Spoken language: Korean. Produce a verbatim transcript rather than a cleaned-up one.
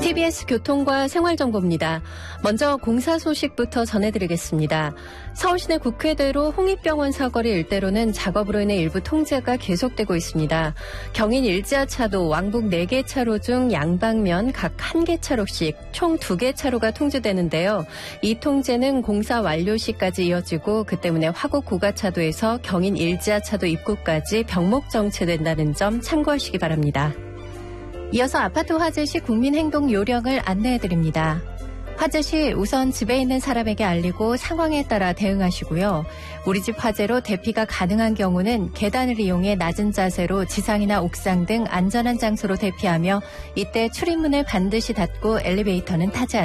티비에스 교통과 생활정보입니다. 먼저 공사 소식부터 전해드리겠습니다. 서울시내 국회대로 홍익병원 사거리 일대로는 작업으로 인해 일부 통제가 계속되고 있습니다. 경인 일 지하차도 왕복 네 개 차로 중 양방면 각 한 개 차로씩 총 두 개 차로가 통제되는데요. 이 통제는 공사 완료 시까지 이어지고 그 때문에 화곡 고가차도에서 경인 일 지하차도 입구까지 병목 정체된다는 점 참고하시기 바랍니다. 이어서 아파트 화재 시 국민행동 요령을 안내해드립니다. 화재 시 우선 집에 있는 사람에게 알리고 상황에 따라 대응하시고요. 우리 집 화재로 대피가 가능한 경우는 계단을 이용해 낮은 자세로 지상이나 옥상 등 안전한 장소로 대피하며 이때 출입문을 반드시 닫고 엘리베이터는 타지 않습니다.